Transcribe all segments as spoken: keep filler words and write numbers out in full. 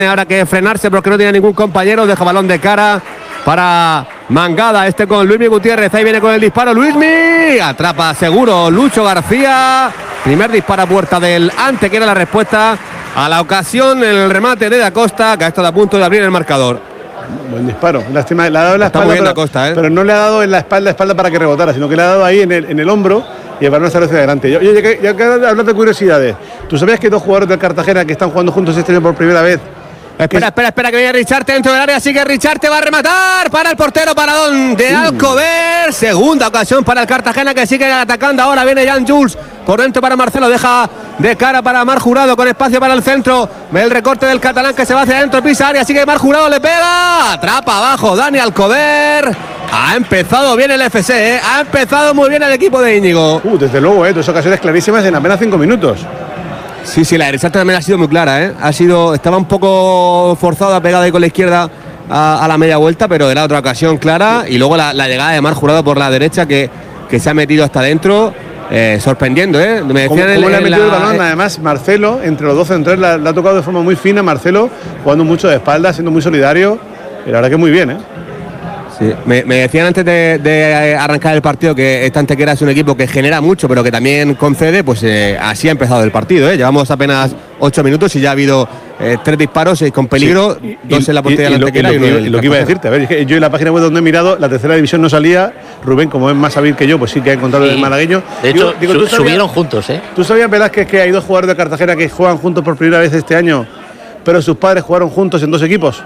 Ahora que frenarse porque no tiene ningún compañero. Deja balón de cara para Mangada. Este con Luismi Gutiérrez. Ahí viene con el disparo Luismi. Atrapa seguro Lucho García. Primer disparo a puerta del Ante, que era la respuesta a la ocasión. El remate de Da Costa, que ha estado a punto de abrir el marcador. Buen disparo. Lástima, le ha dado en la Está espalda. muy bien pero, Da Costa, ¿eh? pero no le ha dado en la espalda, espalda para que rebotara, sino que le ha dado ahí en el, en el hombro y el balón sale hacia adelante. Oye, ya que, ya que hablas de curiosidades, ¿tú sabías que dos jugadores del Cartagena que están jugando juntos este año por primera vez? Espera, espera, espera, que viene Richarte dentro del área. Sigue Richarte, va a rematar para el portero, para Don de Alcover. Segunda ocasión para el Cartagena, que sigue atacando. Ahora viene Jan Jules por dentro para Marcelo. Deja de cara para Mar Jurado, con espacio para el centro. Ve el recorte del catalán que se va hacia adentro. Pisa área, sigue Mar Jurado, le pega. Atrapa abajo Dani Alcover. Ha empezado bien el F C, ¿eh? Ha empezado muy bien el equipo de Íñigo. Uh, desde luego, ¿eh? Dos ocasiones clarísimas en apenas cinco minutos. Sí, sí, la derecha también ha sido muy clara, ¿eh? Ha sido, estaba un poco forzada, pegada ahí con la izquierda a, a la media vuelta, pero era otra ocasión clara. Y luego la, la llegada de Mar Jurado por la derecha, que, que se ha metido hasta adentro, eh, sorprendiendo, ¿eh? Me ¿Cómo, decían cómo el, le ha metido la, el balón? Además, Marcelo, entre los dos centrales, la, la ha tocado de forma muy fina. Marcelo, jugando mucho de espalda, siendo muy solidario. Y la verdad que muy bien, ¿eh? Sí. Me, me decían antes de, de arrancar el partido que esta Antequera es un equipo que genera mucho, pero que también concede. Pues eh, así ha empezado el partido, ¿eh? Llevamos apenas ocho minutos y ya ha habido eh, tres disparos, seis con peligro, sí. y, dos en la portería de la Antequera. Y, y, y, y, y lo que iba a decirte, a ver, es que yo en la página web donde he mirado, la tercera división no salía. Rubén, como es más hábil que yo, pues sí que ha encontrado sí. el malagueño. De hecho, digo, digo, su, sabías, subieron juntos, ¿eh? ¿Tú sabías, Velázquez, que hay dos jugadores de Cartagena que juegan juntos por primera vez este año, pero sus padres jugaron juntos en dos equipos?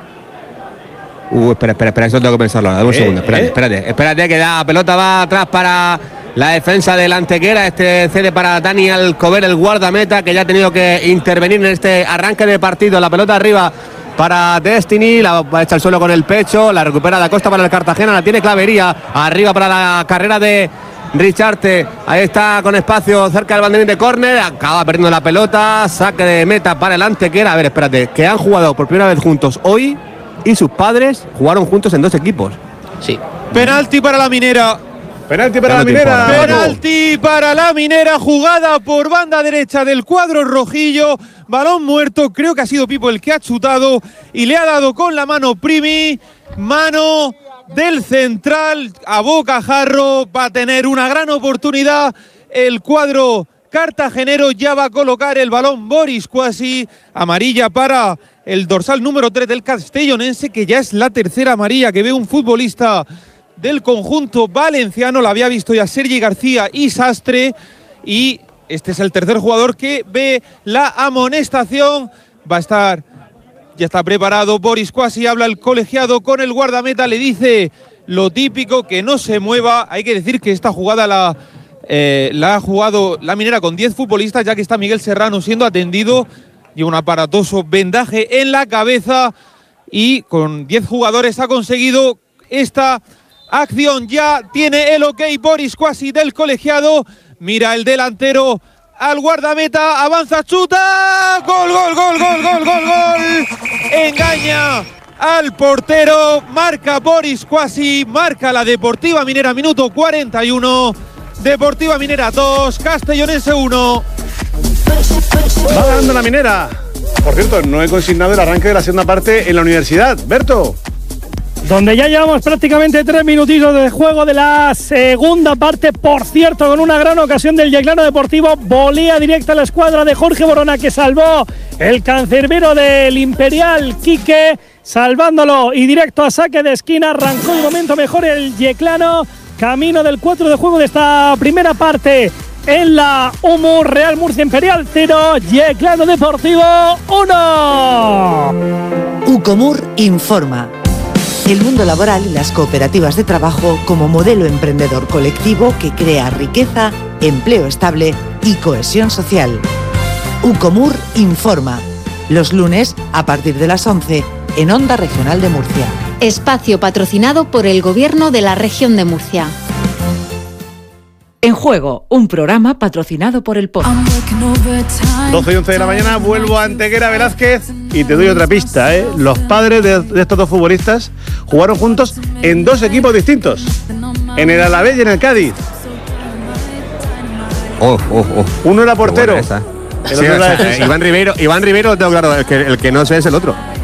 Uh, espera, espera, espera, eso tengo que pensarlo ahora. Dame un eh, segundo, espérate, eh. espérate, espérate, que la pelota va atrás para la defensa del Antequera. Este cede para Dani Alcover, el guardameta, que ya ha tenido que intervenir en este arranque de partido. La pelota arriba para Destiny, la va a echar al suelo con el pecho, la recupera Da Costa para el Cartagena, la tiene Clavería, arriba para la carrera de Richarte, ahí está con espacio cerca del banderín de córner, acaba perdiendo la pelota, saque de meta para el Antequera. A ver, espérate, que han jugado por primera vez juntos hoy y sus padres jugaron juntos en dos equipos. Sí. Penalti para la Minera. Penalti para Penalti la Minera. para, Penalti para la Minera, jugada por banda derecha del cuadro rojillo. Balón muerto, creo que ha sido Pipo el que ha chutado y le ha dado con la mano Primi. Mano del central a bocajarro. Va a tener una gran oportunidad el cuadro cartagenero. Ya va a colocar el balón Boris Quasi. Amarilla para el dorsal número tres del castellonense, que ya es la tercera amarilla que ve un futbolista del conjunto valenciano. La había visto ya Sergi García y Sastre, y este es el tercer jugador que ve la amonestación. Va a estar, ya está preparado Boris Quasi, habla el colegiado con el guardameta, le dice lo típico, que no se mueva. Hay que decir que esta jugada la, eh, la ha jugado la Minera con diez futbolistas, ya que está Miguel Serrano siendo atendido y un aparatoso vendaje en la cabeza, y con diez jugadores ha conseguido esta acción. Ya tiene el ok Boris Quasi del colegiado, mira el delantero al guardameta, avanza, chuta, gol, gol, gol, gol, gol, gol, gol, engaña al portero, marca Boris Quasi, marca la Deportiva Minera, minuto cuarenta y uno, Deportiva Minera dos, Castellonense uno. Va ganando la Minera. Por cierto, no he consignado el arranque de la segunda parte en la universidad. Berto. Donde ya llevamos prácticamente tres minutitos de juego de la segunda parte. Por cierto, con una gran ocasión del Yeclano Deportivo. Volea directa a la escuadra de Jorge Borona, que salvó el cancerbero del Imperial, Quique, salvándolo y directo a saque de esquina. Arrancó un momento mejor el Yeclano. Camino del cuatro de juego de esta primera parte. En la U M U, Real Murcia Imperial cero, Yeclano Deportivo uno. Ucomur informa. El mundo laboral y las cooperativas de trabajo como modelo emprendedor colectivo que crea riqueza, empleo estable y cohesión social. Ucomur informa. Los lunes a partir de las once en Onda Regional de Murcia. Espacio patrocinado por el Gobierno de la Región de Murcia. En Juego, un programa patrocinado por el Pozo. doce y once de la mañana, vuelvo a Antequera, Velázquez, y te doy otra pista, ¿eh? Los padres de, de estos dos futbolistas jugaron juntos en dos equipos distintos, en el Alavés y en el Cádiz. Oh, oh, oh. Uno era portero. Sí, o sea, Iván Ribeiro, Iván Ribeiro lo tengo claro, el que, el que no sé es el otro.